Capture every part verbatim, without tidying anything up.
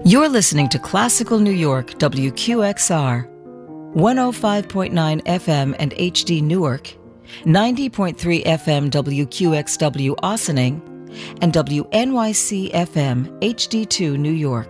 You're listening to Classical New York, W Q X R, one oh five point nine F M and H D Newark, ninety point three F M W Q X W Ossining, and W N Y C F M H D two New York.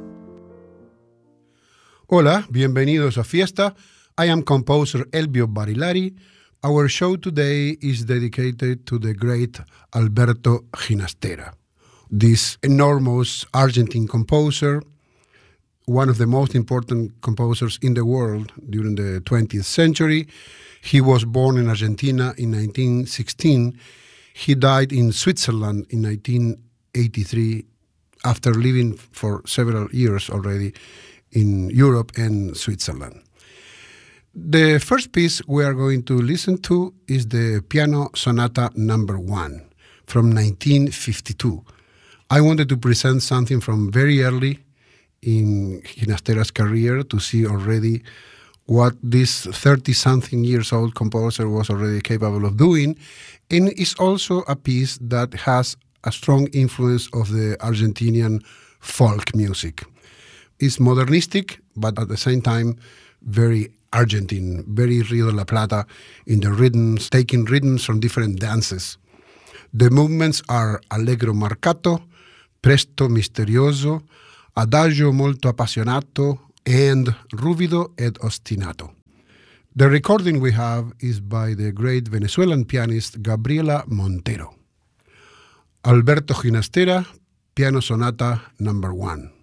Hola, bienvenidos a Fiesta. I am composer Elbio Barilari. Our show today is dedicated to the great Alberto Ginastera. This enormous Argentine composer, one of the most important composers in the world during the twentieth century. He was born in Argentina in nineteen sixteen. He died in Switzerland in nineteen eighty-three after living for several years already in Europe and Switzerland. The first piece we are going to listen to is the Piano Sonata number one from nineteen fifty-two. I wanted to present something from very early in Ginastera's career to see already what this thirty-something years old composer was already capable of doing. And it's also a piece that has a strong influence of the Argentinian folk music. It's modernistic, but at the same time, very Argentine, very Rio de la Plata in the rhythms, taking rhythms from different dances. The movements are allegro marcato, presto misterioso, adagio molto appassionato, and ruvido ed ostinato. The recording we have is by the great Venezuelan pianist Gabriela Montero. Alberto Ginastera, Piano Sonata number one.